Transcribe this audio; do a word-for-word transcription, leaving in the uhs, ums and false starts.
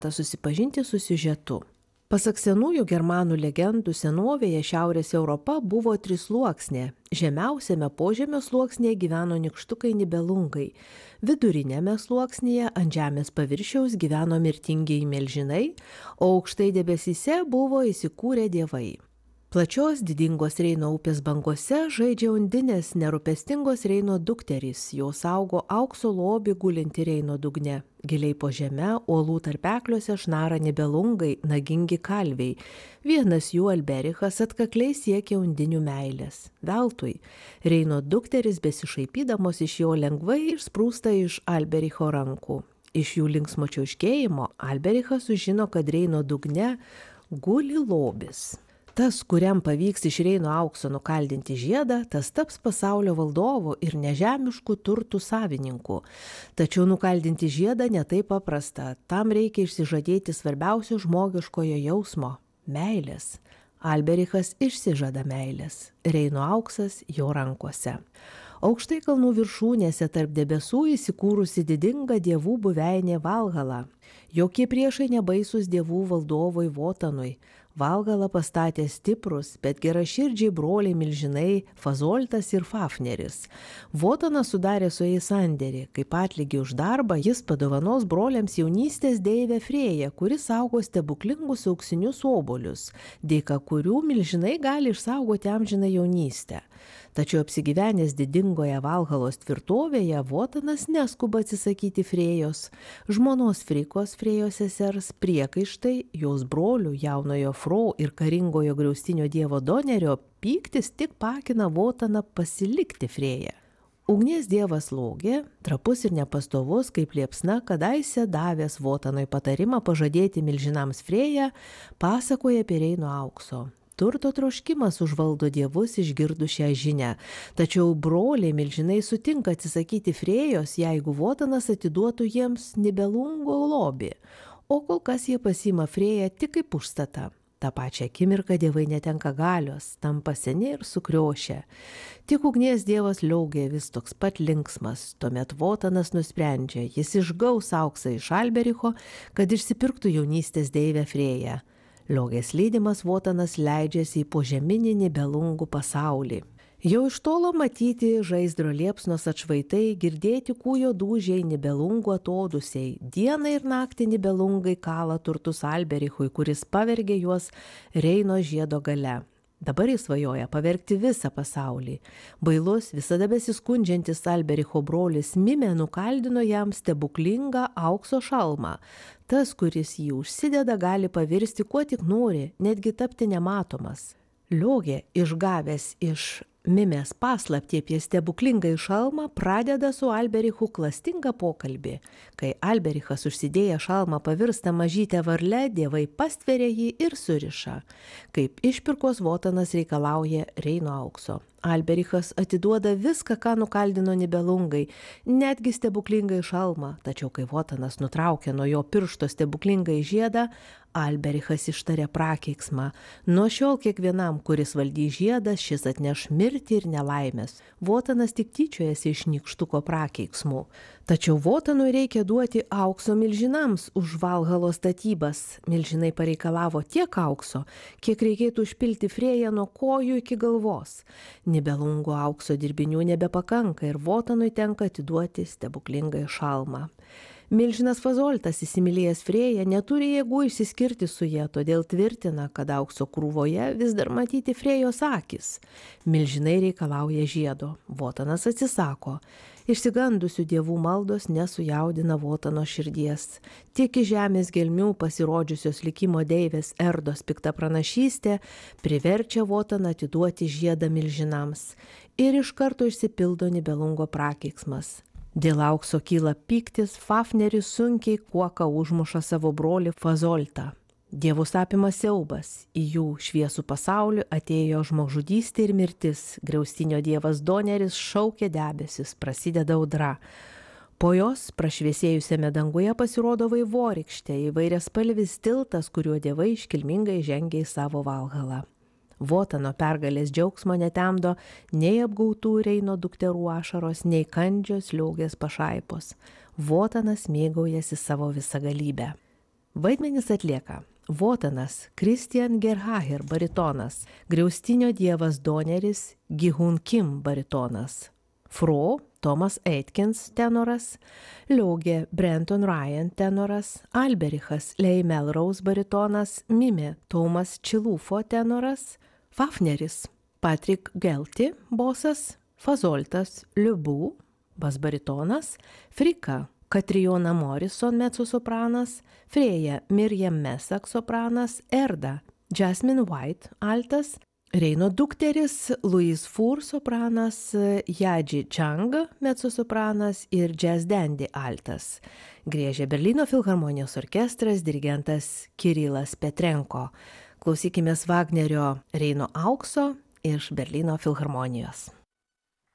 Susipažinti su siužetu. Pasak senųjų germanų legendų, senovėje Šiaurės Europa buvo trisluoksnė. Žemiausiame požemio sluoksnėje gyveno nykštukai nibelungai. Vidurinėme sluoksnėje ant žemės paviršiaus gyveno mirtingieji milžinai, o aukštai debesyse buvo įsikūrę dievai. Plačios didingos Reino upės bangose žaidžia undinės nerūpestingos Reino dukterys, jos augo aukso lobį gulinti Reino dugne. Giliai po žeme, uolų tarpekliuose šnara nibelungai, nagingi kalviai. Vienas jų, Alberichas, atkakliai siekia undinių meilės. Veltui. Reino dukteris besišaipydamos iš jo lengvai išsprūsta iš Albericho rankų. Iš jų linksmo čiauškėjimo Alberichas sužino, kad Reino dugne guli lobis. Tas, kuriam pavyks iš Reino aukso nukaldinti žiedą, tas taps pasaulio valdovu ir nežemiškų turtų savininku. Tačiau nukaldinti žiedą netaip paprasta, tam reikia išsižadėti svarbiausio žmogiškojo jausmo – meilės. Alberichas išsižada meilės, Reino auksas jo rankose. Aukštai kalnų viršūnėse tarp debesų įsikūrusi didinga dievų buveinė Valhala. Jokie priešai nebaisus dievų valdovui Wotanui. Valgalą pastatė stiprus, bet geraširdžiai broliai milžinai Fazoltas ir Fafneris. Wotanas sudarė su jais sandėrį. Kaip atlygį už darbą jis padovanos broliams jaunystės deivę Frėją, kuris saugo stebuklingus auksinius obuolius, dėka kurių milžinai gali išsaugoti amžiną jaunystę. Tačiau apsigyvenęs didingoje Valhalos tvirtovėje, Wotanas neskuba atsisakyti Frėjos. Žmonos Frikos, Frėjos sesers, priekaištai, jos brolių, jaunojo Fro ir karingojo griaustinio dievo Donerio pyktis tik pakina Wotaną pasilikti Frėją. Ugnies dievas Logė, trapus ir nepastovus kaip liepsna, kadaise davęs Wotanui patarimą pažadėti milžinams Frėją, pasakoja apie Reino aukso. Turto troškimas užvaldo dievus išgirdu šią žinią, tačiau broliai milžinai sutinka atsisakyti Frėjos, jeigu Wotanas atiduotų jiems nibelungo lobį, o kol kas jie pasiima Frėją tik kaip užstatą. Ta pačia akimirka dievai netenka galios, tampa seni ir sukriošę. Tik ugnies dievas Liaugė vis toks pat linksmas, tuomet Wotanas nusprendžia, jis išgaus auksą iš Albericho, kad išsipirktų jaunystės deivę Frėją. Liogės lydimas Wotanas leidžiasi į požeminį nibelungų pasaulį. Jau iš tolo matyti žaizdro liepsnos atšvaitai, girdėti kūjo dūžiai nibelungų atodusiai. Dieną ir naktį nibelungai kala turtus Alberichui, kuris pavergė juos Reino žiedo gale. Dabar jis svajoja pavergti visą pasaulį. Bailus, visada besiskundžiantis Albericho brolis Mimė nukaldino jam stebuklingą aukso šalmą. Tas, kuris jį užsideda, gali pavirsti kuo tik nori, netgi tapti nematomas. Liogė, išgavęs iš Mimės paslaptį apie stebuklingą šalmą, pradeda su Alberichu klastingą pokalbį. Kai Alberichas užsidėję šalmą pavirsta mažytę varlę, dievai pastveria jį ir suriša. Kaip išpirkos Wotanas reikalauja Reino aukso. Alberichas atiduoda viską, ką nukaldino nibelungai, netgi stebuklingą šalmą, tačiau kai Wotanas nutraukia nuo jo piršto stebuklingą žiedą, Alberichas ištarė prakeiksmą. Nuo šiol kiekvienam, kuris valdys žiedą, šis atneš mirtį ir nelaimės. Wotanas tik tyčiojasi iš nykštuko prakeiksmų. Tačiau Wotanui reikia duoti aukso milžinams už Valhalos statybas. Milžinai pareikalavo tiek aukso, kiek reikėtų užpilti Frėją nuo kojų iki galvos. Nibelungo aukso dirbinių nebepakanka ir Wotanui tenka atiduoti stebuklingą šalmą. Milžinas Fazoltas, įsimylėjęs Frėją, neturi jėgų išsiskirti su ja, todėl tvirtina, kad aukso krūvoje vis dar matyti Frėjos akis. Milžinai reikalauja žiedo. Wotanas atsisako. Išsigandusių dievų maldos nesujaudina Wotano širdies. Tik iš žemės gelmių pasirodžiusios likimo deivės Erdos pikta pranašystė priverčia Wotaną atiduoti žiedą milžinams. Ir iš karto išsipildo nibelungo prakeiksmas. Dėl aukso kyla pyktis, Fafneris sunkiai kuoka užmuša savo brolį Fazoltą. Dievus apima siaubas, į jų šviesų pasaulį atėjo žmogžudystė ir mirtis, griaustinio dievas Doneris šaukia debesis, prasideda audra. Po jos prašviesėjusiame danguje pasirodo vaivorykštė, įvairiaspalvis tiltas, kuriuo dievai iškilmingai žengia į savo Valhalą. Wotano pergalės džiaugsmo netemdo nei apgautų Reino dukterų ašaros, nei kandžios Liaugės pašaipos. Wotanas mėgaujasi savo visagalybę. Vaidmenis atlieka Wotanas, Christian Gerhaher baritonas, Griaustinio dievas Doneris, Gi-hun Kim baritonas, Fro, Thomas Aitkins tenoras, Liogė, Brenton Ryan tenoras, Alberichas, Leigh Melrose baritonas, Mime, Thomas Čilufo tenoras, Fafneris, Patrick Gelti bosas, Fazoltas, Liubu, bas baritonas, Frika, Katriona Morrison mezzosopranas, Freja, Miriam Mesak sopranas, Erda, Jasmine White altas, Reino dukteris, Louise Fur sopranas, Yaji Chang mezzosopranas ir Jazz Dandy altas. Griežė Berlyno filharmonijos orkestras, dirigentas Kirilas Petrenko. Klausykimės Vagnerio Reino aukso iš Berlyno filharmonijos.